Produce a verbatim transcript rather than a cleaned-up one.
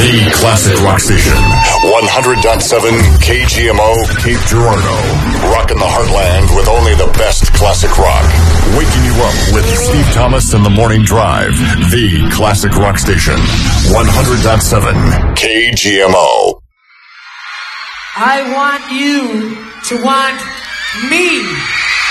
The classic rock station. one hundred point seven K G M O, Cape Girardeau. Rocking the heartland with only the best classic rock. Waking you up with Steve Thomas and the Morning Drive. The classic rock station. one hundred point seven K G M O. I want you to want me.